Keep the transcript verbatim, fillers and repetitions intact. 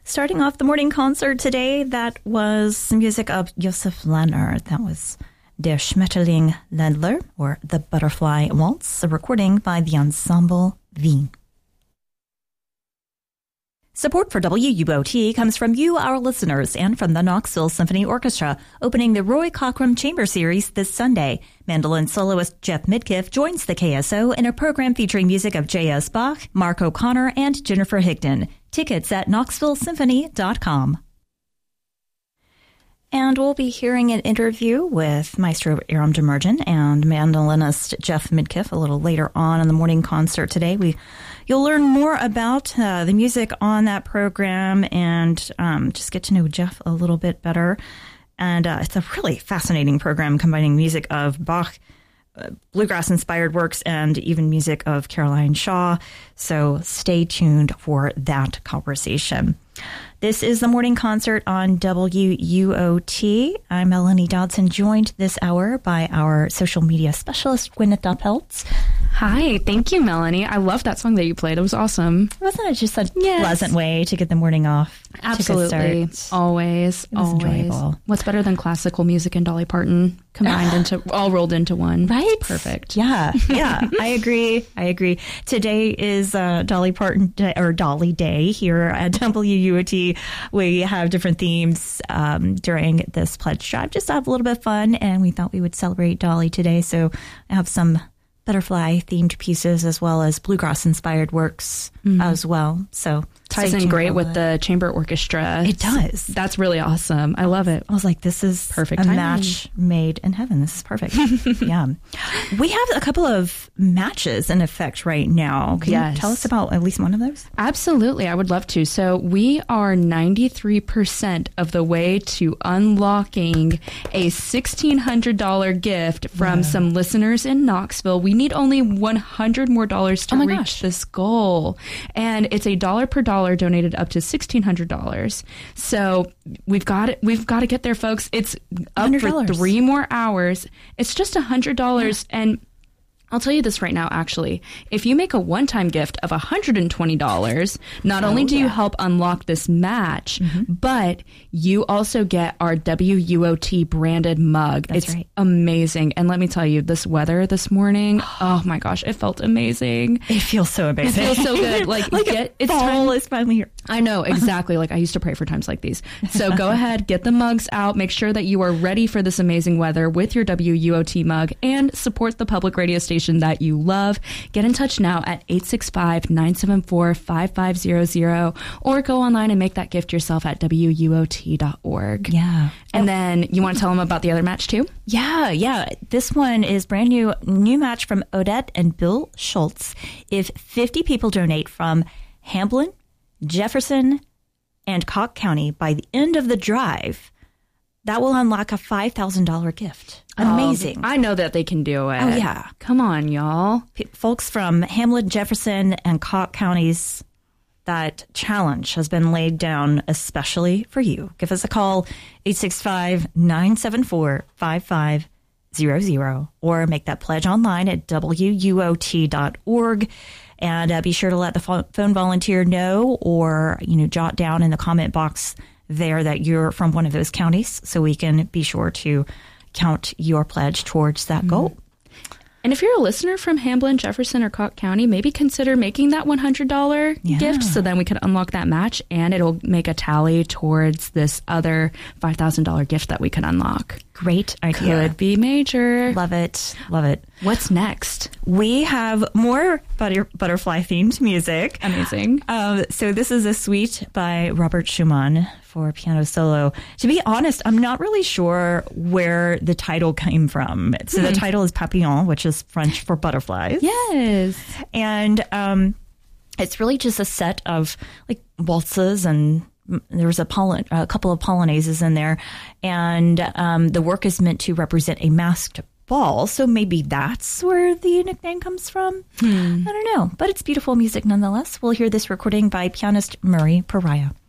Starting off the morning concert today, that was music of Josef Lanner. That was Der Schmetterling Ländler, or The Butterfly Waltz, a recording by the Ensemble Wien. Support for W U O T comes from you, our listeners, and from the Knoxville Symphony Orchestra, opening the Roy Cockrum Chamber Series this Sunday. Mandolin soloist Jeff Midkiff joins the K S O in a program featuring music of J S. Bach, Mark O'Connor, and Jennifer Higdon. Tickets at knoxville symphony dot com. And we'll be hearing an interview with Maestro Aram Demerjen and mandolinist Jeff Midkiff a little later on in the morning concert today. We You'll learn more about uh, the music on that program and um, just get to know Jeff a little bit better. And uh, it's a really fascinating program combining music of Bach, uh, bluegrass-inspired works, and even music of Caroline Shaw. So stay tuned for that conversation. This is the morning concert on W U O T. I'm Melanie Dodson, joined this hour by our social media specialist, Gwyneth Doppeltz. Hi, thank you, Melanie. I love that song that you played. It was awesome. Wasn't it just a yes. pleasant way to get the morning off? Absolutely. Always, it was always. Enjoyable. What's better than classical music and Dolly Parton combined into, all rolled into one? Right? It's perfect. Yeah, yeah. I agree. I agree. Today is uh, Dolly Parton Day, or Dolly Day here at W U O T. We have different themes um, during this pledge drive just to have a little bit of fun, and we thought we would celebrate Dolly today. So I have some butterfly-themed pieces as well as bluegrass-inspired works mm-hmm. as well. So ties in great with the chamber orchestra. It does. That's really awesome. I love it. I was like, this is perfect a timing. Match made in heaven. This is perfect. Yeah. We have a couple of matches in effect right now. Can yes. you tell us about at least one of those? Absolutely. I would love to. So we are ninety-three percent of the way to unlocking a sixteen hundred dollars gift from Whoa. some listeners in Knoxville. We need only one hundred more dollars to oh reach gosh. this goal. And it's a dollar per dollar donated up to sixteen hundred dollars. So we've got it. We've got to get there, folks. It's up one hundred dollars for three more hours. It's just one hundred dollars. Yeah. And I'll tell you this right now, actually. If you make a one-time gift of one hundred twenty dollars, not oh, only do yeah. you help unlock this match, mm-hmm. but you also get our W U O T branded mug. That's it's right. amazing. And let me tell you, this weather this morning, oh my gosh, it felt amazing. It feels so amazing. It feels so good. Like, like get, it's fall time. is finally here. I know, exactly. Like, I used to pray for times like these. So go ahead, get the mugs out. Make sure that you are ready for this amazing weather with your W U O T mug and support the public radio station that you love. Get in touch now at eight six five, nine seven four, five five zero zero or go online and make that gift yourself at W U O T dot org. Yeah. And oh. then you want to tell them about the other match too? Yeah, yeah. This one is brand new, new match from Odette and Bill Schultz. If fifty people donate from Hamblin, Jefferson, and Cocke County by the end of the drive, that will unlock a five thousand dollars gift. Amazing. Um, I know that they can do it. Oh, yeah. Come on, y'all. P- folks from Hamlin, Jefferson, and Cocke counties, that challenge has been laid down especially for you. Give us a call, eight six five, nine seven four, five five zero zero, or make that pledge online at W U O T dot org. And uh, be sure to let the phone volunteer know, or, you know, jot down in the comment box there that you're from one of those counties, so we can be sure to count your pledge towards that mm-hmm. goal. And if you're a listener from Hamblin, Jefferson, or Cocke County, maybe consider making that one hundred dollars yeah. gift, so then we can unlock that match, and it'll make a tally towards this other five thousand dollars gift that we can unlock. Great idea. Could be major. Love it. Love it. What's next? We have more butter, butterfly-themed music. Amazing. Um, so this is a suite by Robert Schumann for piano solo. To be honest, I'm not really sure where the title came from. So mm. the title is Papillon, which is French for butterflies. Yes. And um, it's really just a set of like waltzes, and there was a, poly- a couple of polonaises in there. And um, the work is meant to represent a masked ball. So maybe that's where the nickname comes from. Hmm. I don't know. But it's beautiful music nonetheless. We'll hear this recording by pianist Murray Pariah.